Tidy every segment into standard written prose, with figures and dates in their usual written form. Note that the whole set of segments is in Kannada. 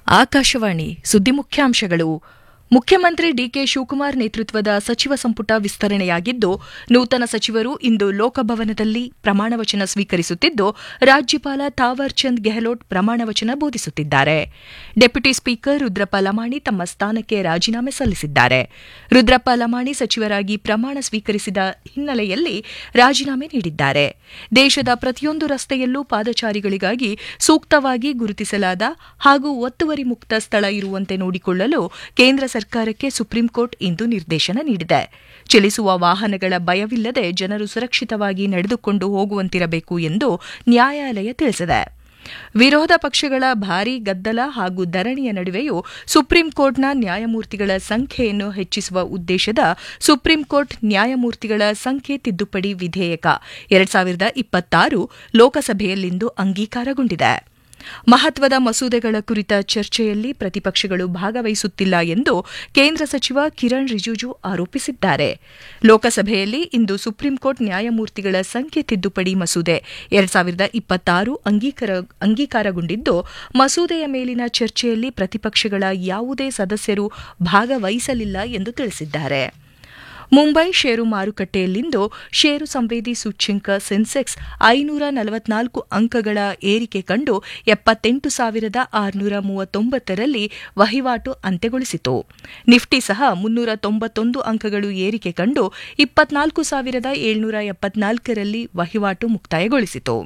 ಆಕಾಶವಾಣಿ ಸುದ್ದಿ ಮುಖ್ಯಾಂಶಗಳು. ಮುಖ್ಯಮಂತ್ರಿ ಡಿಕೆ ಶಿವಕುಮಾರ್ ನೇತೃತ್ವದ ಸಚಿವ ಸಂಪುಟ ವಿಸ್ತರಣೆಯಾಗಿದ್ದು, ನೂತನ ಸಚಿವರು ಇಂದು ಲೋಕಭವನದಲ್ಲಿ ಪ್ರಮಾಣವಚನ ಸ್ವೀಕರಿಸುತ್ತಿದ್ದು, ರಾಜ್ಯಪಾಲ ಥಾವರ್ ಚಂದ್ ಗೆಹ್ಲೋಟ್ ಪ್ರಮಾಣವಚನ ಬೋಧಿಸುತ್ತಿದ್ದಾರೆ. ಡೆಪ್ಯೂಟಿ ಸ್ಪೀಕರ್ ರುದ್ರಪ್ಪ ಲಮಾಣಿ ತಮ್ಮ ಸ್ಥಾನಕ್ಕೆ ರಾಜೀನಾಮೆ ಸಲ್ಲಿಸಿದ್ದಾರೆ. ರುದ್ರಪ್ಪ ಲಮಾಣಿ ಸಚಿವರಾಗಿ ಪ್ರಮಾಣ ಸ್ವೀಕರಿಸಿದ ಹಿನ್ನೆಲೆಯಲ್ಲಿ ರಾಜೀನಾಮೆ ನೀಡಿದ್ದಾರೆ. ದೇಶದ ಪ್ರತಿಯೊಂದು ರಸ್ತೆಯಲ್ಲೂ ಪಾದಚಾರಿಗಳಿಗಾಗಿ ಸೂಕ್ತವಾಗಿ ಗುರುತಿಸಲಾದ ಹಾಗೂ ಒತ್ತುವರಿ ಮುಕ್ತ ಸ್ಥಳ ಇರುವಂತೆ ನೋಡಿಕೊಳ್ಳಲು ಕೇಂದ್ರ ಸರ್ಕಾರಕ್ಕೆ ಸುಪ್ರೀಂಕೋರ್ಟ್ ಇಂದು ನಿರ್ದೇಶನ ನೀಡಿದೆ. ಚಲಿಸುವ ವಾಹನಗಳ ಭಯವಿಲ್ಲದೆ ಜನರು ಸುರಕ್ಷಿತವಾಗಿ ನಡೆದುಕೊಂಡು ಹೋಗುವಂತಿರಬೇಕು ಎಂದು ನ್ಯಾಯಾಲಯ ತಿಳಿಸಿದೆ. ವಿರೋಧ ಪಕ್ಷಗಳ ಭಾರೀ ಗದ್ದಲ ಹಾಗೂ ಧರಣಿಯ ನಡುವೆಯೂ ಸುಪ್ರೀಂಕೋರ್ಟ್ನ ನ್ಯಾಯಮೂರ್ತಿಗಳ ಸಂಖ್ಯೆಯನ್ನು ಹೆಚ್ಚಿಸುವ ಉದ್ದೇಶದ ಸುಪ್ರೀಂಕೋರ್ಟ್ ನ್ಯಾಯಮೂರ್ತಿಗಳ ಸಂಖ್ಯೆ ತಿದ್ದುಪಡಿ ವಿಧೇಯಕ 2026 ಲೋಕಸಭೆಯಲ್ಲಿಂದು ಅಂಗೀಕಾರಗೊಂಡಿದೆ. ಮಹತ್ವದ ಮಸೂದೆಗಳ ಕುರಿತ ಚರ್ಚೆಯಲ್ಲಿ ಪ್ರತಿಪಕ್ಷಗಳು ಭಾಗವಹಿಸುತ್ತಿಲ್ಲ ಎಂದು ಕೇಂದ್ರ ಸಚಿವ ಕಿರಣ್ ರಿಜಿಜು ಆರೋಪಿಸಿದ್ದಾರೆ. ಲೋಕಸಭೆಯಲ್ಲಿ ಇಂದು ಸುಪ್ರೀಂಕೋರ್ಟ್ ನ್ಯಾಯಮೂರ್ತಿಗಳ ಸಂಖ್ಯೆ ತಿದ್ದುಪಡಿ ಮಸೂದೆ 2026 ಅಂಗೀಕಾರಗೊಂಡಿದ್ದು, ಮಸೂದೆಯ ಮೇಲಿನ ಚರ್ಚೆಯಲ್ಲಿ ಪ್ರತಿಪಕ್ಷಗಳ ಯಾವುದೇ ಸದಸ್ಯರು ಭಾಗವಹಿಸಲಿಲ್ಲ ಎಂದು ತಿಳಿಸಿದ್ದಾರೆ. ಮುಂಬೈ ಷೇರು ಮಾರುಕಟ್ಟೆಯಲ್ಲಿಂದು ಷೇರು ಸಂವೇದಿ ಸೂಚ್ಯಂಕ ಸೆನ್ಸೆಕ್ಸ್ 544 ಅಂಕಗಳ ಏರಿಕೆ ಕಂಡು 78,639ರಲ್ಲಿ ವಹಿವಾಟು ಅಂತ್ಯಗೊಳಿಸಿತು. ನಿಫ್ಟಿ ಸಹ 391 ಅಂಕಗಳು ಏರಿಕೆ ಕಂಡು 24,774ರಲ್ಲಿ ವಹಿವಾಟು ಮುಕ್ತಾಯಗೊಳಿಸಿತು.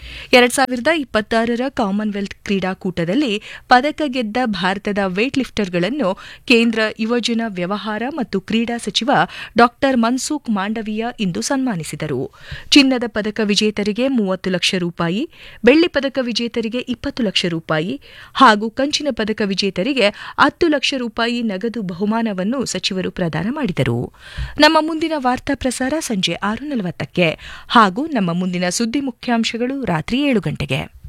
2026 ಕಾಮನ್ವೆಲ್ತ್ ಕ್ರೀಡಾಕೂಟದಲ್ಲಿ ಪದಕ ಗೆದ್ದ ಭಾರತದ ವೇಟ್ ಲಿಫ್ಟರ್ಗಳನ್ನು ಕೇಂದ್ರ ಯುವಜನ ವ್ಯವಹಾರ ಮತ್ತು ಕ್ರೀಡಾ ಸಚಿವ ಡಾ ಮನ್ಸುಖ್ ಮಾಂಡವೀಯ ಇಂದು ಸನ್ಮಾನಿಸಿದರು. ಚಿನ್ನದ ಪದಕ ವಿಜೇತರಿಗೆ 30 ಲಕ್ಷ ರೂಪಾಯಿ, ಬೆಳ್ಳಿ ಪದಕ ವಿಜೇತರಿಗೆ 20 ಲಕ್ಷ ರೂಪಾಯಿ ಹಾಗೂ ಕಂಚಿನ ಪದಕ ವಿಜೇತರಿಗೆ 10 ಲಕ್ಷ ರೂಪಾಯಿ ನಗದು ಬಹುಮಾನವನ್ನು ಸಚಿವರು ಪ್ರದಾನ ಮಾಡಿದರು. ನಮ್ಮ ಮುಂದಿನ ವಾರ್ತಾ ಪ್ರಸಾರ ಸಂಜೆ 6:40ಕ್ಕೆ ಹಾಗೂ ನಮ್ಮ ಮುಂದಿನ ಸುದ್ದಿ ಮುಖ್ಯಾಂಶಗಳು ರಾತ್ರಿ 7 ಗಂಟೆಗೆ.